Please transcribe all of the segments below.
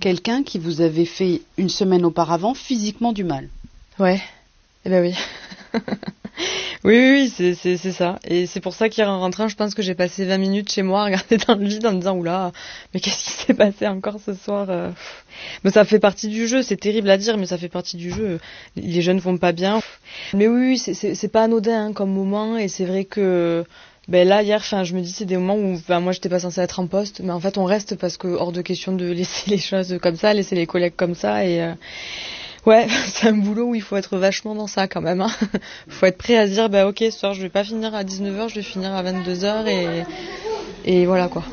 quelqu'un qui vous avait fait une semaine auparavant physiquement du mal. Ouais, eh ben oui. Oui, c'est ça. Et c'est pour ça qu'hier en rentrant, je pense que j'ai passé 20 minutes chez moi à regarder dans le vide en me disant oula, mais qu'est-ce qui s'est passé encore ce soir Mais ça fait partie du jeu, c'est terrible à dire, mais ça fait partie du jeu. Les jeunes vont pas bien. Mais oui, c'est pas anodin comme moment, et c'est vrai que là hier, je me dis c'est des moments où moi j'étais pas censée être en poste, mais en fait on reste parce que hors de question de laisser les choses comme ça, laisser les collègues comme ça et ouais, c'est un boulot où il faut être vachement dans ça quand même. Faut être prêt à se dire ok, ce soir je vais pas finir à 19h, je vais finir à 22h et voilà quoi.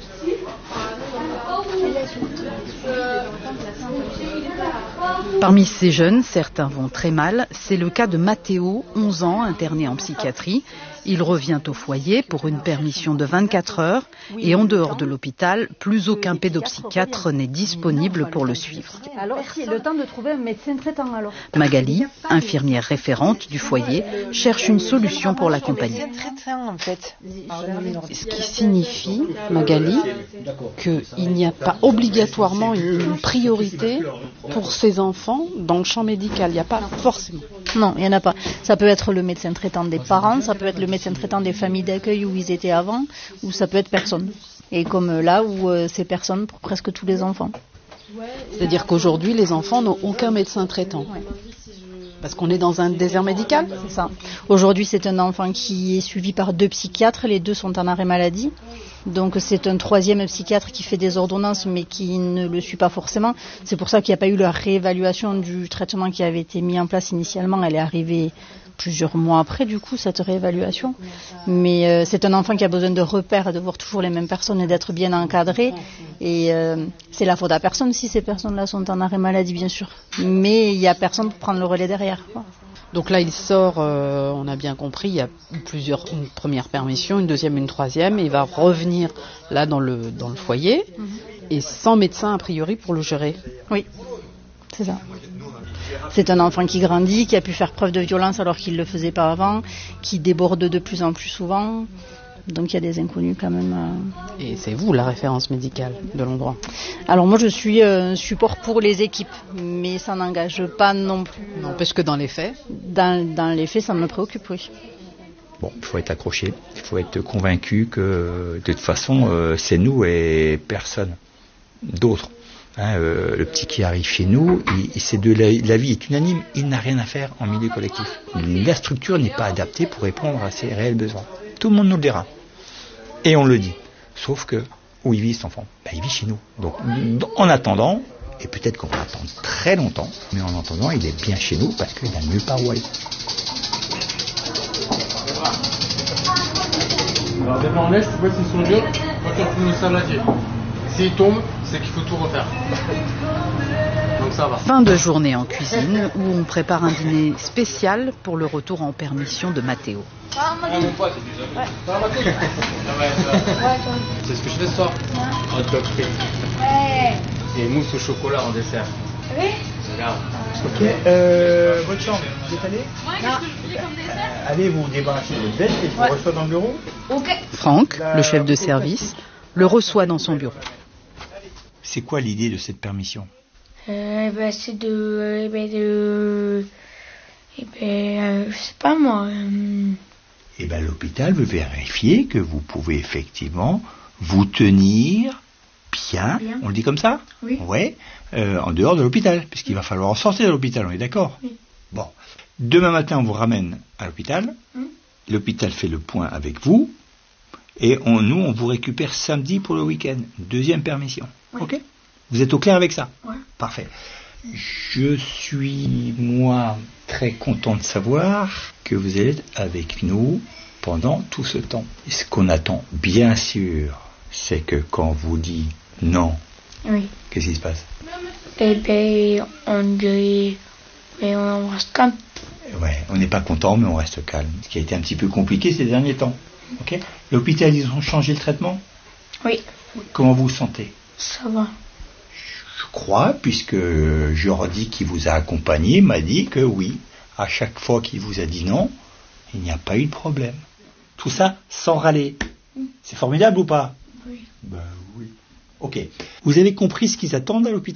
Parmi ces jeunes, certains vont très mal. C'est le cas de Mathéo, 11 ans, interné en psychiatrie. Il revient au foyer pour une permission de 24 heures et en dehors de l'hôpital, plus aucun pédopsychiatre n'est disponible pour le suivre. Alors, le temps de trouver un médecin traitant alors. Magali, infirmière référente du foyer, cherche une solution pour l'accompagner. Ce qui signifie, Magali, qu'il n'y a pas obligatoirement une priorité pour ces enfants dans le champ médical. Il n'y a pas forcément. Non, il n'y en a pas. Ça peut être le médecin traitant des parents, ça peut être le médecin traitant des familles d'accueil où ils étaient avant, ou ça peut être personne. Et comme là où c'est personne pour presque tous les enfants. C'est-à-dire qu'aujourd'hui, les enfants n'ont aucun médecin traitant. Ouais. Parce qu'on est dans un désert médical. C'est ça. Aujourd'hui, c'est un enfant qui est suivi par 2 psychiatres. Les 2 sont en arrêt maladie. Donc c'est un 3e psychiatre qui fait des ordonnances mais qui ne le suit pas forcément. C'est pour ça qu'il n'y a pas eu la réévaluation du traitement qui avait été mis en place initialement. Elle est arrivée plusieurs mois après du coup cette réévaluation. Mais c'est un enfant qui a besoin de repères, de voir toujours les mêmes personnes et d'être bien encadré. Et c'est la faute à personne si ces personnes-là sont en arrêt maladie bien sûr. Mais il n'y a personne pour prendre le relais derrière, quoi. Donc là, il sort, on a bien compris, il y a une première permission, une deuxième, une troisième, et il va revenir là dans le foyer, et sans médecin a priori pour le gérer. Oui, c'est ça. C'est un enfant qui grandit, qui a pu faire preuve de violence alors qu'il ne le faisait pas avant, qui déborde de plus en plus souvent. Donc il y a des inconnus quand même. Et c'est vous la référence médicale de l'endroit? Alors moi je suis support pour les équipes, mais ça n'engage pas non plus. N'empêche que dans les faits? Dans les faits ça me préoccupe, oui. Bon, il faut être accroché, il faut être convaincu que de toute façon c'est nous et personne d'autre. Le petit qui arrive chez nous, c'est la vie est unanime, il n'a rien à faire en milieu collectif. La structure n'est pas adaptée pour répondre à ses réels besoins. Tout le monde nous le dira. Et on le dit. Sauf que, où il vit cet enfant? Il vit chez nous. Donc, en attendant, et peut-être qu'on va attendre très longtemps, mais en attendant, il est bien chez nous parce qu'il n'a nulle part où aller. Alors, des fois en est, tu vois s'ils sont durs, quand tu refais le saladier. S'ils tombent, c'est qu'il faut tout refaire. Donc ça va. Fin de journée en cuisine où on prépare un dîner spécial pour le retour en permission de Mathéo. Mon pote, c'est du c'est ce que je fais ce soir. Hot dog frites. Et mousse au chocolat en dessert. Oui. Regarde. Ok. Votre chambre, vous êtes allé? Non. Allez vous débarrasser de votre veste et je vous reçois dans le bureau. Ok. Franck, le chef de service, le reçoit dans son bureau. C'est quoi l'idée de cette permission? C'est je sais pas moi. L'hôpital veut vérifier que vous pouvez effectivement vous tenir bien. On le dit comme ça? Oui. Ouais, en dehors de l'hôpital, puisqu'il va falloir en sortir de l'hôpital, on est d'accord? Oui. Bon, demain matin on vous ramène à l'hôpital, l'hôpital fait le point avec vous, et nous on vous récupère samedi pour le week-end, 2e permission. Oui. Ok? Vous êtes au clair avec ça? Ouais. Parfait. Je suis, moi, très content de savoir que vous êtes avec nous pendant tout ce temps. Et ce qu'on attend, bien sûr, c'est que quand vous dit non, oui. Qu'est-ce qui se passe? On dit, on reste calme. Ouais, on n'est pas content, mais on reste calme. Ce qui a été un petit peu compliqué ces derniers temps. Ok? L'hôpital, ils ont changé le traitement? Oui. Comment vous vous sentez? Ça va. Je crois, puisque Jordi qui vous a accompagné m'a dit que oui, à chaque fois qu'il vous a dit non, il n'y a pas eu de problème. Tout ça sans râler. C'est formidable ou pas? Oui. Oui. Ok. Vous avez compris ce qu'ils attendent à l'hôpital?